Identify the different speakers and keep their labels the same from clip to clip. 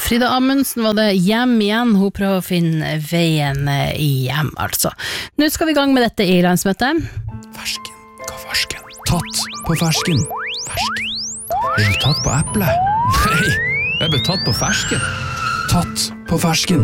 Speaker 1: Frida Amundsen var det hjem igjen, hun prøver å finne veien hjem, altså. Nå skal vi i gang med dette i landsmøtet.
Speaker 2: Fersken, hva fersken? Tatt på fersken. Fersken, hva fersken? Er du tatt på eplet? Nei, jeg ble tatt på fersken. Tatt på fersken.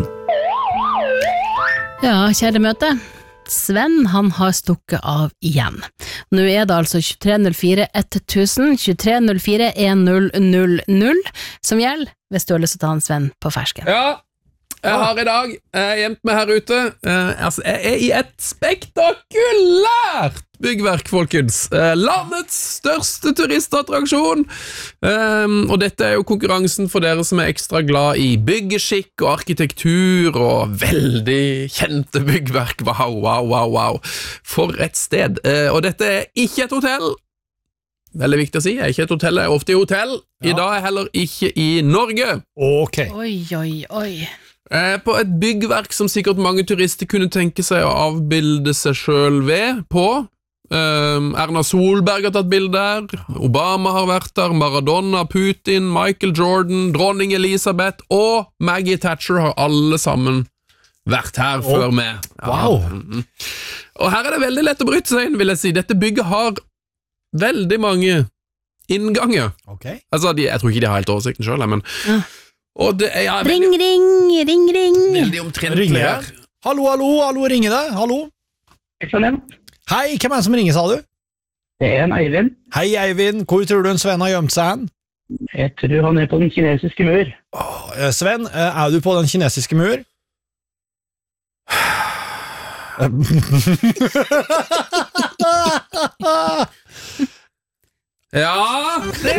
Speaker 1: Ja, kjære møte. Sven, han har stukket av igjen. Nå er det altså 2304 1000, 2304 1000 som gjelder, hvis du har lyst til å ta en Sven på fersken.
Speaker 2: Ja, jeg har i dag gjemt meg her ute. Jeg er i et spektakulært byggverk, folkens. Landets største turistattraksjon. Og dette er jo konkurransen for dere som er ekstra glad i byggeskikk og arkitektur og veldig kjente byggverk. Wow, wow, wow, wow. For et sted. Og dette er ikke et hotell. Veldig viktig å si, jeg er ikke et hotell, jeg er ofte i hotell. I dag er jeg heller ikke i Norge.
Speaker 3: Ok.
Speaker 1: Oi, oi, oi.
Speaker 2: På et byggverk som sikkert mange turister kunne tenke seg å avbilde seg selv ved på. Erna Solberg har tatt bilder der, Obama har vært der, Maradona, Putin, Michael Jordan, dronning Elisabeth og Maggie Thatcher har alle sammen vært her før meg.
Speaker 3: Wow.
Speaker 2: Og her er det veldig lett å bryte seg inn, vil jeg si. Dette bygget har veldig mange innganger.
Speaker 3: Ok.
Speaker 2: Altså, jeg tror ikke de har helt oversikten selv, men og det er
Speaker 1: Ring,
Speaker 2: veldig omtrentlig
Speaker 3: Ringer
Speaker 2: her.
Speaker 3: jeg? Hallo, ringer det? Hallo? Hei, hvem er det som ringer, sa du?
Speaker 4: Det er en Eivind.
Speaker 3: Hei, Eivind. Hvor tror du en Sven har gjemt seg hen?
Speaker 4: Jeg tror han er på den kinesiske mur.
Speaker 3: Sven, er du på den kinesiske mur?
Speaker 2: Ja!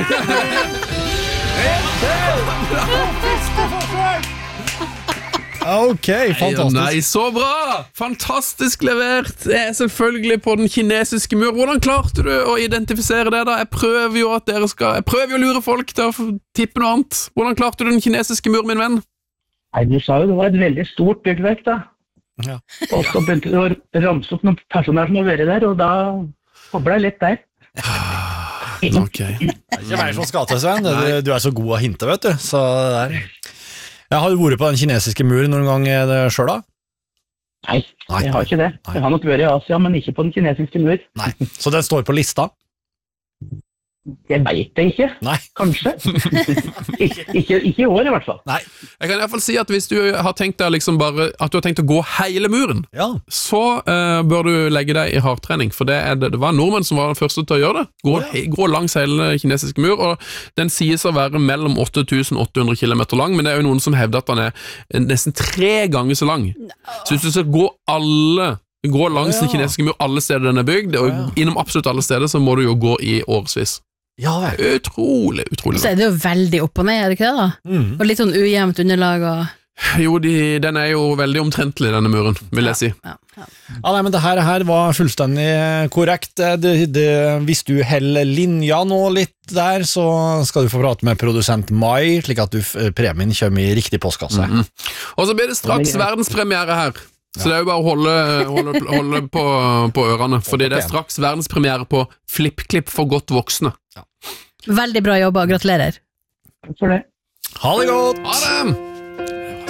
Speaker 3: Ok, fantastisk.
Speaker 2: Nei, så bra! Fantastisk levert! Det er selvfølgelig på den kinesiske mur. Hvordan klarte du å identifisere det da? Jeg prøver jo å lure folk til å tippe noe annet. Hvordan klarte du den kinesiske mur, min venn?
Speaker 4: Nei, du sa jo det var et veldig stort byggverk da.
Speaker 3: Ja.
Speaker 4: Og så begynte du å ramse opp noen personer som har vært der, og da koblet jeg litt der.
Speaker 2: Ok.
Speaker 3: Ikke vær så skate, Sven. Du er så god å hinte, vet du. Så det der. Jeg har jo vært på den kinesiske muren noen gang selv da?
Speaker 4: Nei, jeg har ikke det. Jeg har nok vært i Asia, men ikke på den kinesiske mur.
Speaker 3: Nei. Så den står på lista?
Speaker 4: Jeg vet det ikke.
Speaker 3: Nei.
Speaker 4: Kanskje. ikke i år i hvert fall.
Speaker 3: Nei.
Speaker 2: Jeg kan i hvert fall si at hvis du har tenkt deg liksom bare at du har tenkt å gå hele muren,
Speaker 3: Ja.
Speaker 2: så bør du legge deg i hardtrening, for det var en nordmenn som var den første til å gjøre det. Gå langs hele kinesiske mur, og den sies å være mellom 8800 kilometer lang, men det er jo noen som hevder at den er nesten 3 ganger så lang. Så hvis du skal gå langs den kinesiske mur alle steder den er bygd, og innom absolutt alle steder, så må du jo gå i årsvis.
Speaker 3: Ja, vel.
Speaker 2: Utrolig
Speaker 1: Så er det jo veldig opp og ned, er det ikke det da? Og litt sånn ujevnt underlag og...
Speaker 2: Jo, den er jo veldig omtrentlig, denne muren, vil jeg si.
Speaker 1: Ja.
Speaker 3: Ja, nei, men det her var fullstendig korrekt. Hvis du heller linja nå litt der, så skal du få prate med produsent Mai, slik at premien kommer i riktig postkasse.
Speaker 2: Og så blir det straks verdenspremiere her. Så det er jo bare å holde på ørene, fordi det er straks verdenspremiere på FlippKlipp for godt voksne.
Speaker 1: Veldig bra jobba, gratulerer.
Speaker 4: Takk for det.
Speaker 3: Ha det godt!
Speaker 2: Ha det!